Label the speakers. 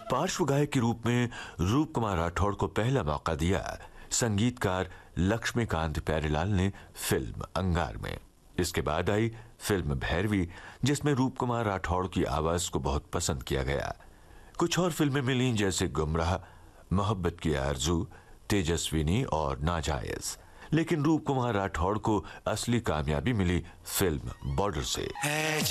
Speaker 1: पार्श्व गायक के रूप में रूप कुमार राठौड़ को पहला मौका दिया संगीतकार लक्ष्मीकांत प्यारेलाल ने फिल्म अंगार में। इसके बाद आई फिल्म भैरवी, जिसमें रूप कुमार राठौड़ की आवाज को बहुत पसंद किया गया। कुछ और फिल्में मिलीं जैसे गुमराह, मोहब्बत की आरजू, तेजस्विनी और नाजायज। लेकिन रूप कुमार राठौड़ को असली कामयाबी मिली फिल्म बॉर्डर से।